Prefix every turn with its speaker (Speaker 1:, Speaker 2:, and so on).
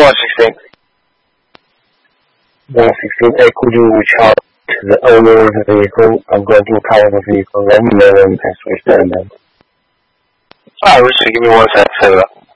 Speaker 1: 116.
Speaker 2: 116. Hey, could you reach out to the owner of the vehicle? I'm going to power the vehicle. Let me know when I switch that down.
Speaker 1: Alright, Richard, give me 1 second to set it up.